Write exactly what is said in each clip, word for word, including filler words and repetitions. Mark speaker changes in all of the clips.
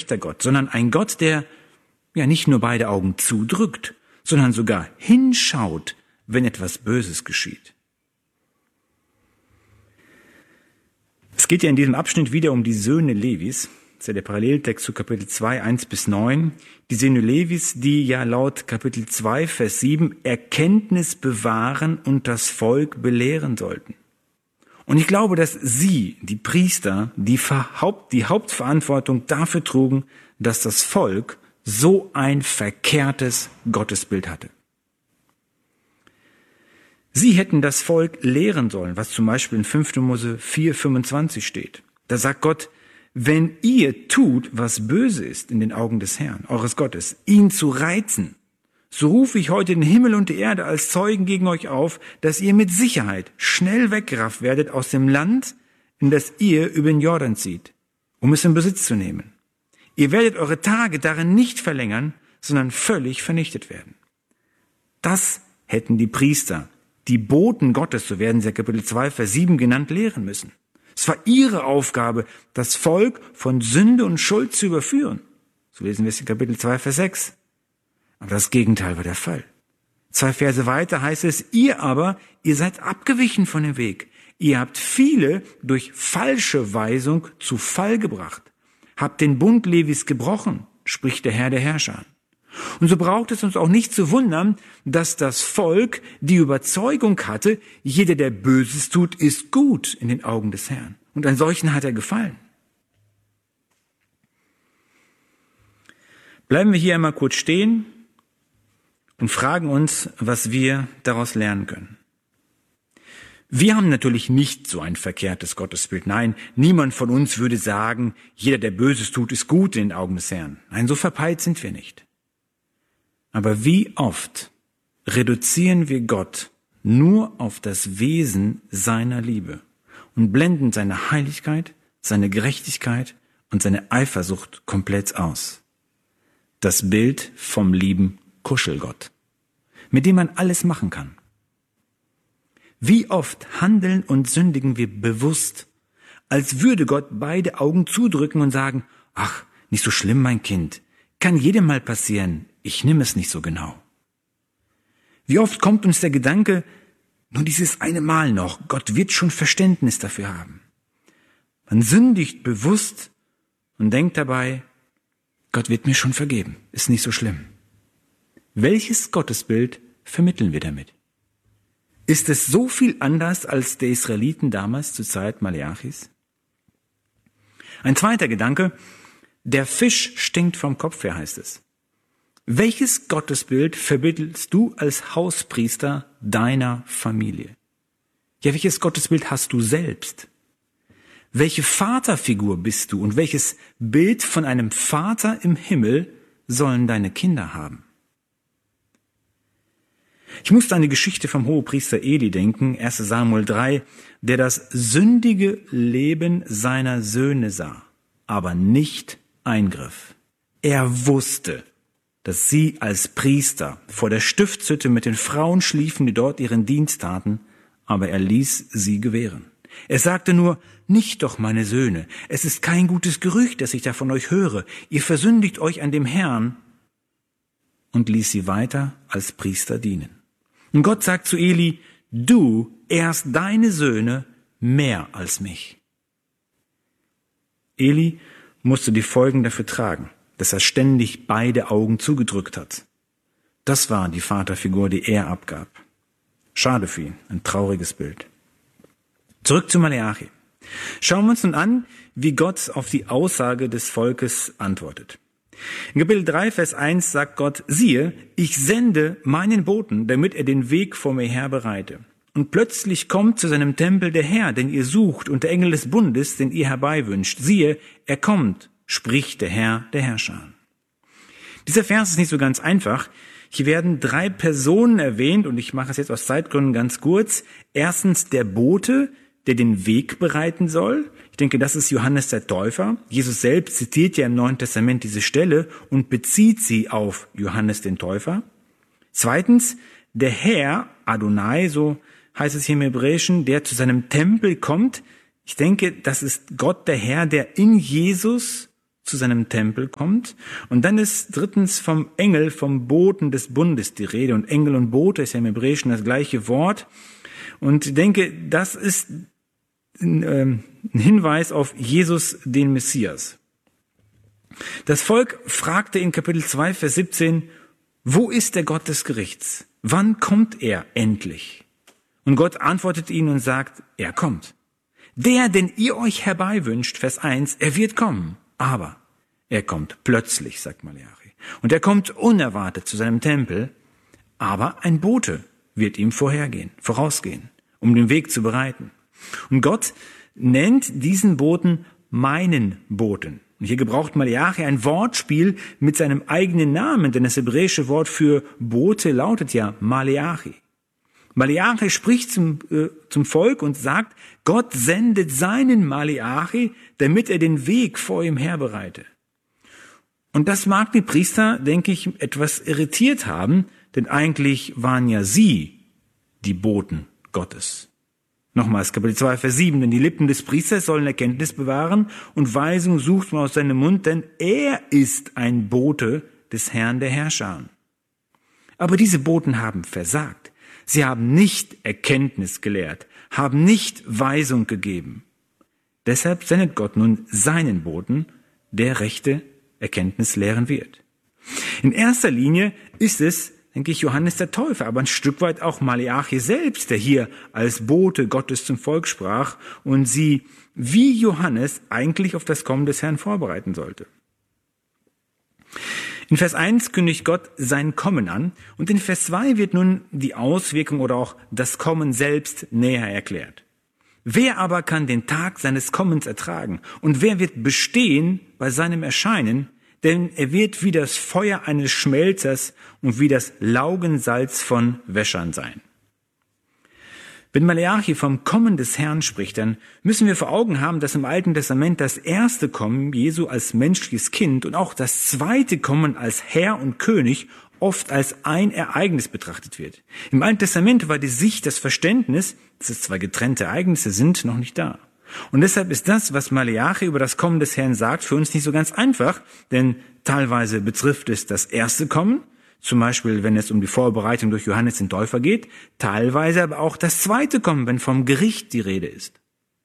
Speaker 1: gerechter Gott, sondern ein Gott, der ja nicht nur beide Augen zudrückt, sondern sogar hinschaut, wenn etwas Böses geschieht. Es geht ja in diesem Abschnitt wieder um die Söhne Levis. Das ist ja der Paralleltext zu Kapitel zwei, eins bis neun. Die Söhne Levis, die ja laut Kapitel zwei, Vers sieben Erkenntnis bewahren und das Volk belehren sollten. Und ich glaube, dass sie, die Priester, die, Haupt, die Hauptverantwortung dafür trugen, dass das Volk so ein verkehrtes Gottesbild hatte. Sie hätten das Volk lehren sollen, was zum Beispiel in fünfter Mose vier, fünfundzwanzig steht. Da sagt Gott, wenn ihr tut, was böse ist in den Augen des Herrn, eures Gottes, ihn zu reizen, so rufe ich heute den Himmel und die Erde als Zeugen gegen euch auf, dass ihr mit Sicherheit schnell weggerafft werdet aus dem Land, in das ihr über den Jordan zieht, um es in Besitz zu nehmen. Ihr werdet eure Tage darin nicht verlängern, sondern völlig vernichtet werden. Das hätten die Priester, die Boten Gottes, so werden sie in Kapitel zwei, Vers sieben genannt, lehren müssen. Es war ihre Aufgabe, das Volk von Sünde und Schuld zu überführen. So lesen wir es in Kapitel zwei, Vers sechs. Aber das Gegenteil war der Fall. Zwei Verse weiter heißt es, ihr aber, ihr seid abgewichen von dem Weg. Ihr habt viele durch falsche Weisung zu Fall gebracht. Habt den Bund Levis gebrochen, spricht der Herr der Herrscher. Und so braucht es uns auch nicht zu wundern, dass das Volk die Überzeugung hatte, jeder, der Böses tut, ist gut in den Augen des Herrn. Und an solchen hat er gefallen. Bleiben wir hier einmal kurz stehen und fragen uns, was wir daraus lernen können. Wir haben natürlich nicht so ein verkehrtes Gottesbild. Nein, niemand von uns würde sagen, jeder, der Böses tut, ist gut in den Augen des Herrn. Nein, so verpeilt sind wir nicht. Aber wie oft reduzieren wir Gott nur auf das Wesen seiner Liebe und blenden seine Heiligkeit, seine Gerechtigkeit und seine Eifersucht komplett aus. Das Bild vom lieben Kuschelgott, mit dem man alles machen kann. Wie oft handeln und sündigen wir bewusst, als würde Gott beide Augen zudrücken und sagen, ach, nicht so schlimm, mein Kind, kann jedem mal passieren, ich nehme es nicht so genau. Wie oft kommt uns der Gedanke, nur dieses eine Mal noch, Gott wird schon Verständnis dafür haben. Man sündigt bewusst und denkt dabei, Gott wird mir schon vergeben, ist nicht so schlimm. Welches Gottesbild vermitteln wir damit? Ist es so viel anders als der Israeliten damals zur Zeit Maleachis? Ein zweiter Gedanke, der Fisch stinkt vom Kopf her, heißt es. Welches Gottesbild vermittelst du als Hauspriester deiner Familie? Ja, welches Gottesbild hast du selbst? Welche Vaterfigur bist du und welches Bild von einem Vater im Himmel sollen deine Kinder haben? Ich musste an die Geschichte vom Hohepriester Eli denken, erster Samuel drei, der das sündige Leben seiner Söhne sah, aber nicht eingriff. Er wusste, dass sie als Priester vor der Stiftshütte mit den Frauen schliefen, die dort ihren Dienst taten, aber er ließ sie gewähren. Er sagte nur, nicht doch, meine Söhne, es ist kein gutes Gerücht, das ich da von euch höre. Ihr versündigt euch an dem Herrn, und ließ sie weiter als Priester dienen. Und Gott sagt zu Eli, du ehrst deine Söhne mehr als mich. Eli musste die Folgen dafür tragen, dass er ständig beide Augen zugedrückt hat. Das war die Vaterfigur, die er abgab. Schade für ihn, ein trauriges Bild. Zurück zu Maleachi. Schauen wir uns nun an, wie Gott auf die Aussage des Volkes antwortet. In Kapitel drei, Vers eins sagt Gott, siehe, ich sende meinen Boten, damit er den Weg vor mir her bereite. Und plötzlich kommt zu seinem Tempel der Herr, den ihr sucht, und der Engel des Bundes, den ihr herbeiwünscht. Siehe, er kommt, spricht der Herr der Herrscher. Dieser Vers ist nicht so ganz einfach. Hier werden drei Personen erwähnt, und ich mache es jetzt aus Zeitgründen ganz kurz. Erstens der Bote, der den Weg bereiten soll. Ich denke, das ist Johannes der Täufer. Jesus selbst zitiert ja im Neuen Testament diese Stelle und bezieht sie auf Johannes den Täufer. Zweitens, der Herr, Adonai, so heißt es hier im Hebräischen, der zu seinem Tempel kommt. Ich denke, das ist Gott, der Herr, der in Jesus zu seinem Tempel kommt. Und dann ist drittens vom Engel, vom Boten des Bundes die Rede. Und Engel und Bote ist ja im Hebräischen das gleiche Wort. Und ich denke, das ist ein Hinweis auf Jesus, den Messias. Das Volk fragte in Kapitel zwei, Vers siebzehn, wo ist der Gott des Gerichts? Wann kommt er endlich? Und Gott antwortet ihnen und sagt, er kommt. Der, den ihr euch herbeiwünscht, Vers eins, er wird kommen. Aber er kommt plötzlich, sagt Maleachi. Und er kommt unerwartet zu seinem Tempel. Aber ein Bote wird ihm vorhergehen, vorausgehen, um den Weg zu bereiten. Und Gott nennt diesen Boten meinen Boten. Und hier gebraucht Maleachi ein Wortspiel mit seinem eigenen Namen, denn das hebräische Wort für Bote lautet ja Maleachi. Maleachi spricht zum, äh, zum Volk und sagt, Gott sendet seinen Maleachi, damit er den Weg vor ihm herbereite. Und das mag die Priester, denke ich, etwas irritiert haben, denn eigentlich waren ja sie die Boten Gottes. Nochmals, Kapitel zwei, Vers sieben, denn die Lippen des Priesters sollen Erkenntnis bewahren und Weisung sucht man aus seinem Mund, denn er ist ein Bote des Herrn der Herrscher. Aber diese Boten haben versagt. Sie haben nicht Erkenntnis gelehrt, haben nicht Weisung gegeben. Deshalb sendet Gott nun seinen Boten, der rechte Erkenntnis lehren wird. In erster Linie ist es, denke ich, Johannes der Täufer, aber ein Stück weit auch Maleachi selbst, der hier als Bote Gottes zum Volk sprach und sie wie Johannes eigentlich auf das Kommen des Herrn vorbereiten sollte. In Vers eins kündigt Gott sein Kommen an und in Vers zwei wird nun die Auswirkung oder auch das Kommen selbst näher erklärt. Wer aber kann den Tag seines Kommens ertragen und wer wird bestehen bei seinem Erscheinen? Denn er wird wie das Feuer eines Schmelzers und wie das Laugensalz von Wäschern sein. Wenn Maleachi vom Kommen des Herrn spricht, dann müssen wir vor Augen haben, dass im Alten Testament das erste Kommen Jesu als menschliches Kind und auch das zweite Kommen als Herr und König oft als ein Ereignis betrachtet wird. Im Alten Testament war die Sicht, das Verständnis, dass es zwei getrennte Ereignisse sind, noch nicht da. Und deshalb ist das, was Maleachi über das Kommen des Herrn sagt, für uns nicht so ganz einfach, denn teilweise betrifft es das erste Kommen, zum Beispiel, wenn es um die Vorbereitung durch Johannes den Täufer geht, teilweise aber auch das zweite Kommen, wenn vom Gericht die Rede ist.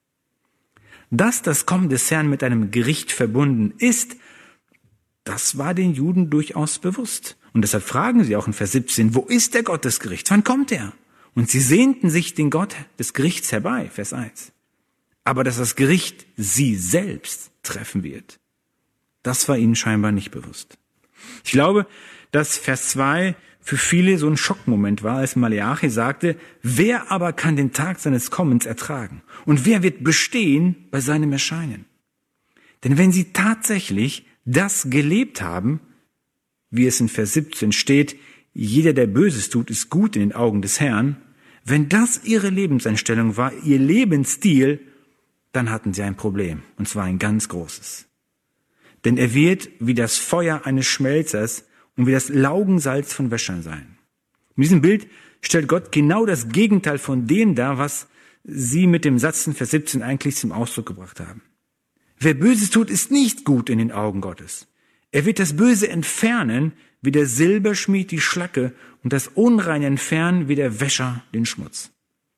Speaker 1: Dass das Kommen des Herrn mit einem Gericht verbunden ist, das war den Juden durchaus bewusst. Und deshalb fragen sie auch in Vers siebzehn, wo ist der Gott des Gerichts? Wann kommt er? Und sie sehnten sich den Gott des Gerichts herbei, Vers eins. Aber dass das Gericht sie selbst treffen wird, das war ihnen scheinbar nicht bewusst. Ich glaube, dass Vers zwei für viele so ein Schockmoment war, als Maleachi sagte, wer aber kann den Tag seines Kommens ertragen? Und wer wird bestehen bei seinem Erscheinen? Denn wenn sie tatsächlich das gelebt haben, wie es in Vers siebzehn steht, jeder, der Böses tut, ist gut in den Augen des Herrn, wenn das ihre Lebenseinstellung war, ihr Lebensstil, dann hatten sie ein Problem, und zwar ein ganz großes. Denn er wird wie das Feuer eines Schmelzers und wie das Laugensalz von Wäschern sein. In diesem Bild stellt Gott genau das Gegenteil von dem dar, was sie mit dem Satz in Vers siebzehn eigentlich zum Ausdruck gebracht haben. Wer Böses tut, ist nicht gut in den Augen Gottes. Er wird das Böse entfernen, wie der Silberschmied die Schlacke, und das Unreine entfernen, wie der Wäscher den Schmutz.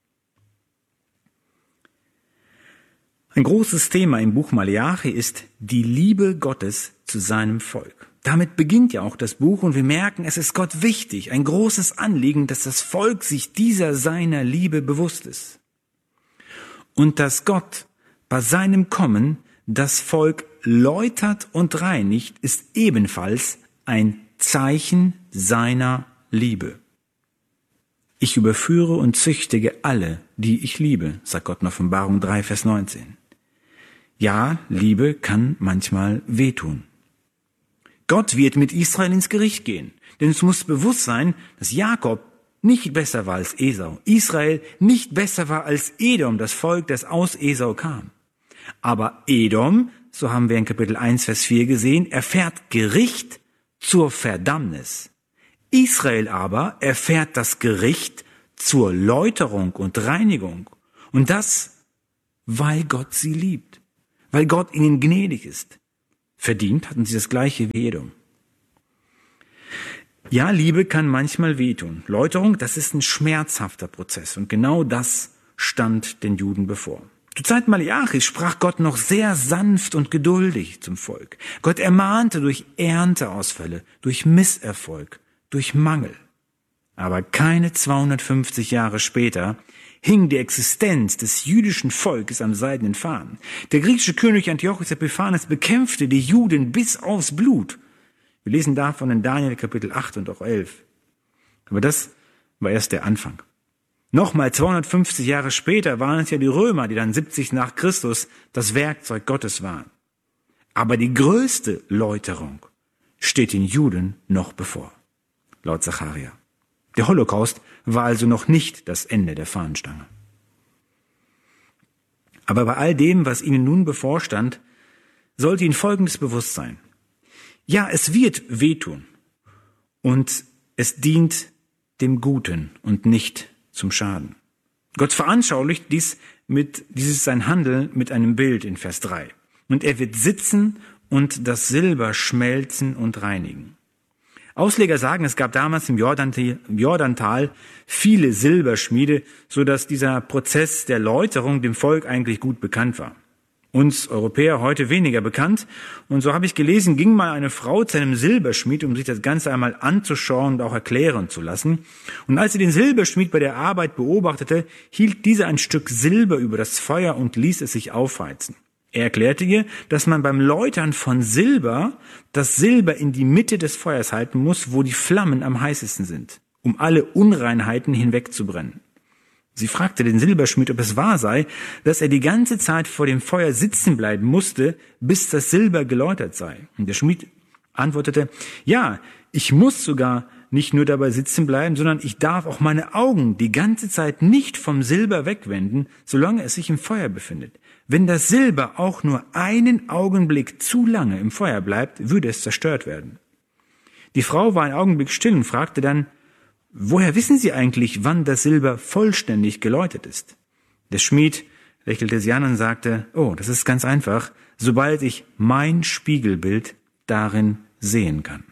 Speaker 1: Ein großes Thema im Buch Maleachi ist die Liebe Gottes zu seinem Volk. Damit beginnt ja auch das Buch und wir merken, es ist Gott wichtig, ein großes Anliegen, dass das Volk sich dieser seiner Liebe bewusst ist. Und dass Gott bei seinem Kommen das Volk läutert und reinigt, ist ebenfalls ein Zeichen seiner Liebe. Ich überführe und züchtige alle, die ich liebe, sagt Gott in Offenbarung drei, Vers neunzehn. Ja, Liebe kann manchmal wehtun. Gott wird mit Israel ins Gericht gehen, denn es muss bewusst sein, dass Jakob nicht besser war als Esau, Israel nicht besser war als Edom, das Volk, das aus Esau kam. Aber Edom, so haben wir in Kapitel eins, Vers vier gesehen, erfährt Gericht zur Verdammnis. Israel aber erfährt das Gericht zur Läuterung und Reinigung. Und das, weil Gott sie liebt, weil Gott ihnen gnädig ist. Verdient hatten sie das Gleiche wie Edom. Ja, Liebe kann manchmal wehtun. Läuterung, das ist ein schmerzhafter Prozess. Und genau das stand den Juden bevor. Zur Zeit Maleachis sprach Gott noch sehr sanft und geduldig zum Volk. Gott ermahnte durch Ernteausfälle, durch Misserfolg, durch Mangel. Aber keine zweihundertfünfzig Jahre später hing die Existenz des jüdischen Volkes am seidenen Faden. Der griechische König Antiochos Epiphanes bekämpfte die Juden bis aufs Blut. Wir lesen davon in Daniel Kapitel acht und auch elf. Aber das war erst der Anfang. Nochmal zweihundertfünfzig Jahre später waren es ja die Römer, die dann siebzig nach Christus das Werkzeug Gottes waren. Aber die größte Läuterung steht den Juden noch bevor, laut Sacharja. Der Holocaust war also noch nicht das Ende der Fahnenstange. Aber bei all dem, was ihnen nun bevorstand, sollte ihnen Folgendes bewusst sein. Ja, es wird wehtun und es dient dem Guten und nicht zum Schaden. Gott veranschaulicht dies mit, dieses sein Handeln mit einem Bild in Vers drei. Und er wird sitzen und das Silber schmelzen und reinigen. Ausleger sagen, es gab damals im Jordantal viele Silberschmiede, so dass dieser Prozess der Läuterung dem Volk eigentlich gut bekannt war. Uns Europäer heute weniger bekannt. Und so habe ich gelesen, ging mal eine Frau zu einem Silberschmied, um sich das Ganze einmal anzuschauen und auch erklären zu lassen. Und als sie den Silberschmied bei der Arbeit beobachtete, hielt dieser ein Stück Silber über das Feuer und ließ es sich aufheizen. Er erklärte ihr, dass man beim Läutern von Silber das Silber in die Mitte des Feuers halten muss, wo die Flammen am heißesten sind, um alle Unreinheiten hinwegzubrennen. Sie fragte den Silberschmied, ob es wahr sei, dass er die ganze Zeit vor dem Feuer sitzen bleiben musste, bis das Silber geläutert sei. Und der Schmied antwortete, ja, ich muss sogar nicht nur dabei sitzen bleiben, sondern ich darf auch meine Augen die ganze Zeit nicht vom Silber wegwenden, solange es sich im Feuer befindet. Wenn das Silber auch nur einen Augenblick zu lange im Feuer bleibt, würde es zerstört werden. Die Frau war einen Augenblick still und fragte dann, woher wissen Sie eigentlich, wann das Silber vollständig geläutert ist? Der Schmied lächelte sie an und sagte, oh, das ist ganz einfach, sobald ich mein Spiegelbild darin sehen kann.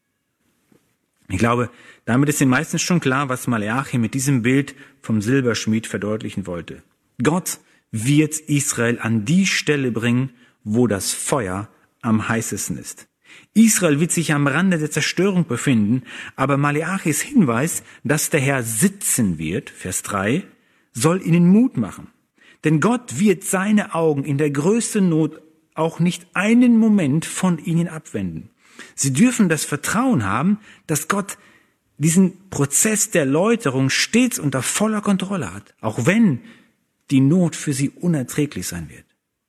Speaker 1: Ich glaube, damit ist den meisten schon klar, was Maleachi mit diesem Bild vom Silberschmied verdeutlichen wollte. Gott wird Israel an die Stelle bringen, wo das Feuer am heißesten ist. Israel wird sich am Rande der Zerstörung befinden, aber Maleachis Hinweis, dass der Herr sitzen wird, Vers drei, soll ihnen Mut machen. Denn Gott wird seine Augen in der größten Not auch nicht einen Moment von ihnen abwenden. Sie dürfen das Vertrauen haben, dass Gott diesen Prozess der Läuterung stets unter voller Kontrolle hat, auch wenn die Not für sie unerträglich sein wird.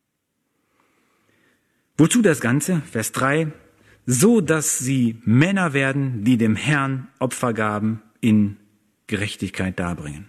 Speaker 1: Wozu das Ganze? Vers drei. So dass sie Männer werden, die dem Herrn Opfergaben in Gerechtigkeit darbringen.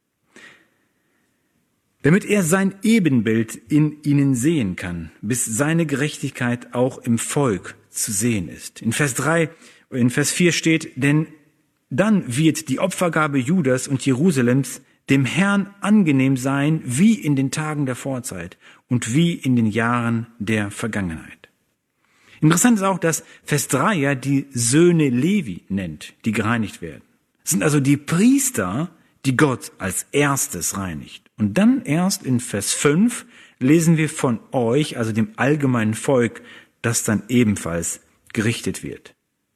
Speaker 1: Damit er sein Ebenbild in ihnen sehen kann, bis seine Gerechtigkeit auch im Volk zu sehen ist. In Vers drei, in Vers vier steht, denn dann wird die Opfergabe Judas und Jerusalems dem Herrn angenehm sein, wie in den Tagen der Vorzeit und wie in den Jahren der Vergangenheit. Interessant ist auch, dass Vers drei ja die Söhne Levi nennt, die gereinigt werden. Es sind also die Priester, die Gott als erstes reinigt. Und dann erst in Vers fünf lesen wir von euch, also dem allgemeinen Volk, das dann ebenfalls gerichtet wird.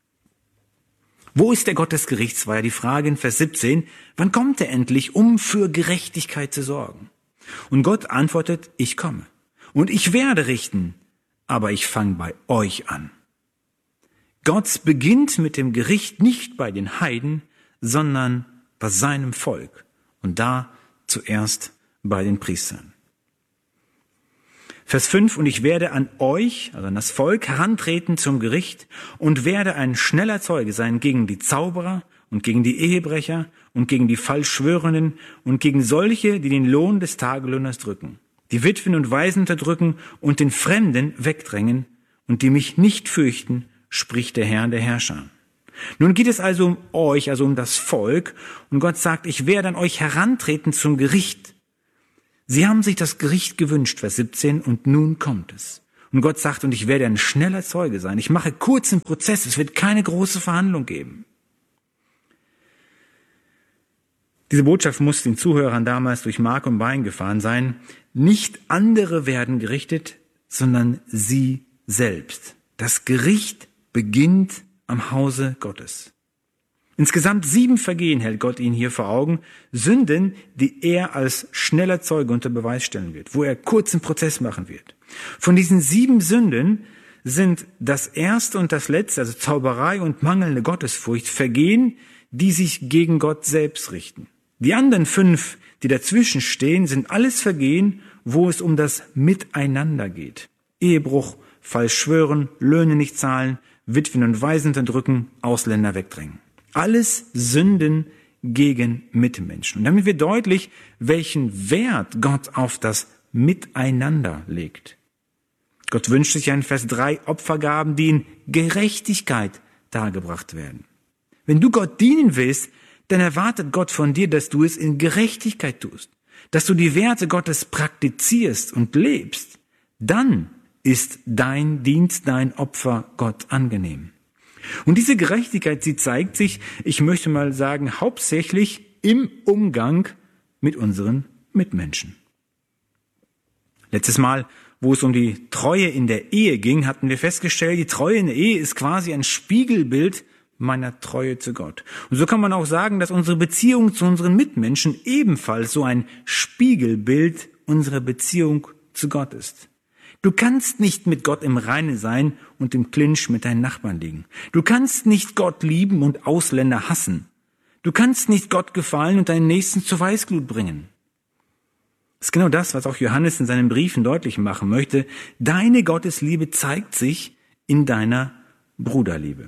Speaker 1: Wo ist der Gott des Gerichts, war ja die Frage in Vers siebzehn. Wann kommt er endlich, um für Gerechtigkeit zu sorgen? Und Gott antwortet, ich komme. Und ich werde richten, aber ich fange bei euch an. Gott beginnt mit dem Gericht nicht bei den Heiden, sondern bei seinem Volk. Und da zuerst bei den Priestern. Vers fünf, und ich werde an euch, also an das Volk, herantreten zum Gericht und werde ein schneller Zeuge sein gegen die Zauberer und gegen die Ehebrecher und gegen die Falschschwörenden und gegen solche, die den Lohn des Tagelöhners drücken, die Witwen und Waisen unterdrücken und den Fremden wegdrängen und die mich nicht fürchten, spricht der Herr der Herrscher. Nun geht es also um euch, also um das Volk, und Gott sagt, ich werde an euch herantreten zum Gericht. Sie haben sich das Gericht gewünscht, Vers siebzehn, und nun kommt es. Und Gott sagt, und ich werde ein schneller Zeuge sein. Ich mache kurzen Prozess. Es wird keine große Verhandlung geben. Diese Botschaft muss den Zuhörern damals durch Mark und Bein gefahren sein. Nicht andere werden gerichtet, sondern sie selbst. Das Gericht beginnt am Hause Gottes. Insgesamt sieben Vergehen hält Gott ihnen hier vor Augen. Sünden, die er als schneller Zeuge unter Beweis stellen wird, wo er kurzen Prozess machen wird. Von diesen sieben Sünden sind das erste und das letzte, also Zauberei und mangelnde Gottesfurcht, Vergehen, die sich gegen Gott selbst richten. Die anderen fünf, die dazwischen stehen, sind alles Vergehen, wo es um das Miteinander geht. Ehebruch, falsch schwören, Löhne nicht zahlen, Witwen und Waisen unterdrücken, Ausländer wegdrängen. Alles Sünden gegen Mitmenschen. Und damit wird deutlich, welchen Wert Gott auf das Miteinander legt. Gott wünscht sich ja in Vers drei Opfergaben, die in Gerechtigkeit dargebracht werden. Wenn du Gott dienen willst, dann erwartet Gott von dir, dass du es in Gerechtigkeit tust, dass du die Werte Gottes praktizierst und lebst. Dann ist dein Dienst, dein Opfer Gott angenehm. Und diese Gerechtigkeit, sie zeigt sich, ich möchte mal sagen, hauptsächlich im Umgang mit unseren Mitmenschen. Letztes Mal, wo es um die Treue in der Ehe ging, hatten wir festgestellt, die Treue in der Ehe ist quasi ein Spiegelbild meiner Treue zu Gott. Und so kann man auch sagen, dass unsere Beziehung zu unseren Mitmenschen ebenfalls so ein Spiegelbild unserer Beziehung zu Gott ist. Du kannst nicht mit Gott im Reinen sein und im Clinch mit deinen Nachbarn liegen. Du kannst nicht Gott lieben und Ausländer hassen. Du kannst nicht Gott gefallen und deinen Nächsten zur Weißglut bringen. Das ist genau das, was auch Johannes in seinen Briefen deutlich machen möchte. Deine Gottesliebe zeigt sich in deiner Bruderliebe.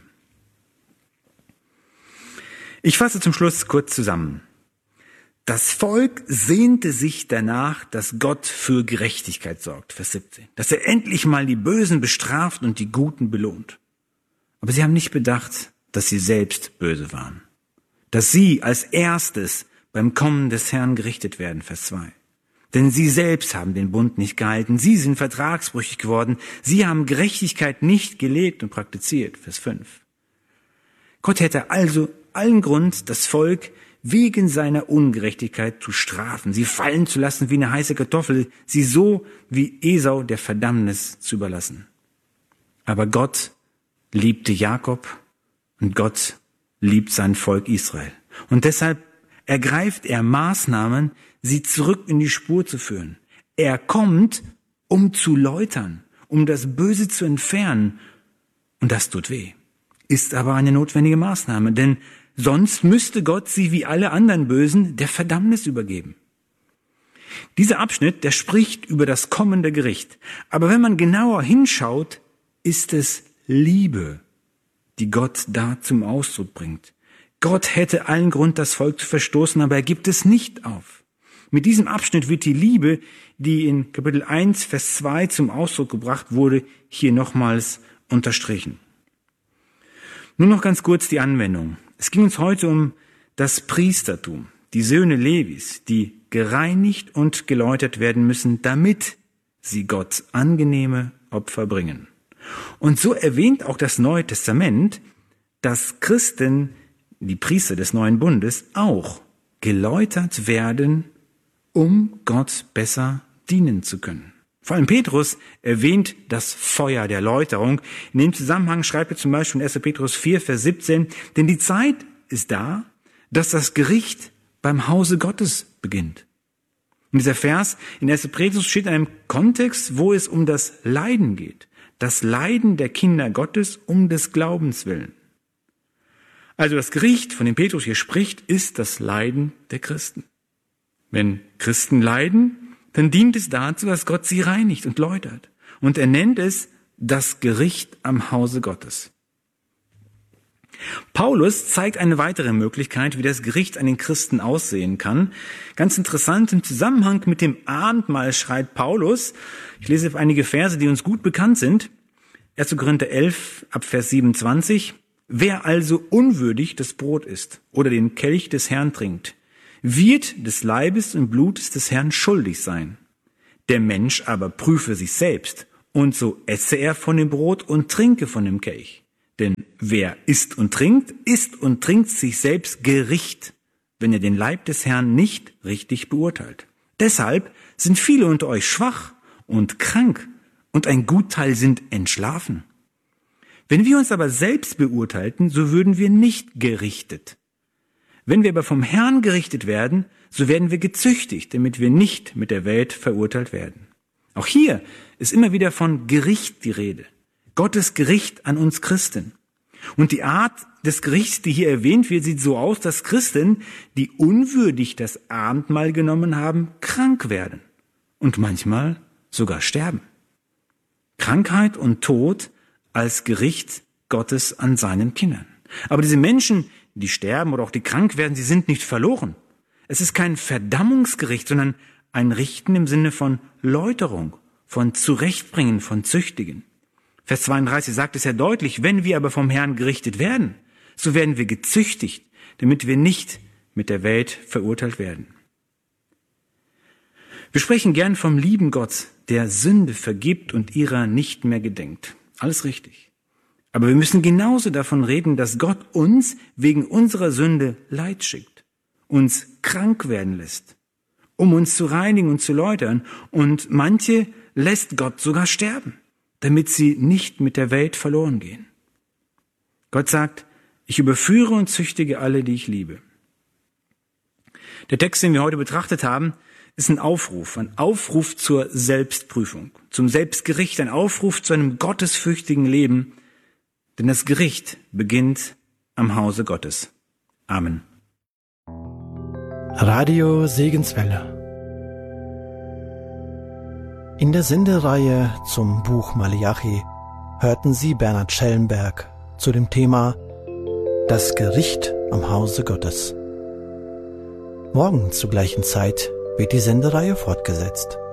Speaker 1: Ich fasse zum Schluss kurz zusammen. Das Volk sehnte sich danach, dass Gott für Gerechtigkeit sorgt, Vers siebzehn. Dass er endlich mal die Bösen bestraft und die Guten belohnt. Aber sie haben nicht bedacht, dass sie selbst böse waren. Dass sie als erstes beim Kommen des Herrn gerichtet werden, Vers zwei. Denn sie selbst haben den Bund nicht gehalten. Sie sind vertragsbrüchig geworden. Sie haben Gerechtigkeit nicht gelebt und praktiziert, Vers fünf. Gott hätte also allen Grund, das Volk wegen seiner Ungerechtigkeit zu strafen, sie fallen zu lassen wie eine heiße Kartoffel, sie so wie Esau der Verdammnis zu überlassen. Aber Gott liebte Jakob und Gott liebt sein Volk Israel. Und deshalb ergreift er Maßnahmen, sie zurück in die Spur zu führen. Er kommt, um zu läutern, um das Böse zu entfernen. Und das tut weh, ist aber eine notwendige Maßnahme, denn sonst müsste Gott sie wie alle anderen Bösen der Verdammnis übergeben. Dieser Abschnitt, der spricht über das kommende Gericht. Aber wenn man genauer hinschaut, ist es Liebe, die Gott da zum Ausdruck bringt. Gott hätte allen Grund, das Volk zu verstoßen, aber er gibt es nicht auf. Mit diesem Abschnitt wird die Liebe, die in Kapitel eins, Vers zwei zum Ausdruck gebracht wurde, hier nochmals unterstrichen. Nun noch ganz kurz die Anwendung. Es ging uns heute um das Priestertum, die Söhne Levis, die gereinigt und geläutert werden müssen, damit sie Gott angenehme Opfer bringen. Und so erwähnt auch das Neue Testament, dass Christen, die Priester des Neuen Bundes, auch geläutert werden, um Gott besser dienen zu können. Vor allem Petrus erwähnt das Feuer der Läuterung. In dem Zusammenhang schreibt er zum Beispiel in erster Petrus vier, Vers siebzehn, denn die Zeit ist da, dass das Gericht beim Hause Gottes beginnt. Und dieser Vers in erster Petrus steht in einem Kontext, wo es um das Leiden geht. Das Leiden der Kinder Gottes um des Glaubens willen. Also das Gericht, von dem Petrus hier spricht, ist das Leiden der Christen. Wenn Christen leiden, dann dient es dazu, dass Gott sie reinigt und läutert. Und er nennt es das Gericht am Hause Gottes. Paulus zeigt eine weitere Möglichkeit, wie das Gericht an den Christen aussehen kann. Ganz interessant, im Zusammenhang mit dem Abendmahl schreibt Paulus, ich lese einige Verse, die uns gut bekannt sind, erster Korinther elf, ab Vers siebenundzwanzig, wer also unwürdig das Brot isst oder den Kelch des Herrn trinkt, wird des Leibes und Blutes des Herrn schuldig sein. Der Mensch aber prüfe sich selbst, und so esse er von dem Brot und trinke von dem Kelch. Denn wer isst und trinkt, isst und trinkt sich selbst Gericht, wenn er den Leib des Herrn nicht richtig beurteilt. Deshalb sind viele unter euch schwach und krank und ein Gutteil sind entschlafen. Wenn wir uns aber selbst beurteilten, so würden wir nicht gerichtet. Wenn wir aber vom Herrn gerichtet werden, so werden wir gezüchtigt, damit wir nicht mit der Welt verurteilt werden. Auch hier ist immer wieder von Gericht die Rede. Gottes Gericht an uns Christen. Und die Art des Gerichts, die hier erwähnt wird, sieht so aus, dass Christen, die unwürdig das Abendmahl genommen haben, krank werden und manchmal sogar sterben. Krankheit und Tod als Gericht Gottes an seinen Kindern. Aber diese Menschen, die sterben oder auch die krank werden, sie sind nicht verloren. Es ist kein Verdammungsgericht, sondern ein Richten im Sinne von Läuterung, von Zurechtbringen, von Züchtigen. Vers zweiunddreißig sagt es ja deutlich, wenn wir aber vom Herrn gerichtet werden, so werden wir gezüchtigt, damit wir nicht mit der Welt verurteilt werden. Wir sprechen gern vom lieben Gott, der Sünde vergibt und ihrer nicht mehr gedenkt. Alles richtig. Aber wir müssen genauso davon reden, dass Gott uns wegen unserer Sünde Leid schickt, uns krank werden lässt, um uns zu reinigen und zu läutern, und manche lässt Gott sogar sterben, damit sie nicht mit der Welt verloren gehen. Gott sagt, ich überführe und züchtige alle, die ich liebe. Der Text, den wir heute betrachtet haben, ist ein Aufruf, ein Aufruf zur Selbstprüfung, zum Selbstgericht, ein Aufruf zu einem gottesfürchtigen Leben, denn das Gericht beginnt am Hause Gottes. Amen.
Speaker 2: Radio Segenswelle. In der Sendereihe zum Buch Maleachi hörten Sie Bernhard Schellenberg zu dem Thema Das Gericht am Hause Gottes. Morgen zur gleichen Zeit wird die Sendereihe fortgesetzt.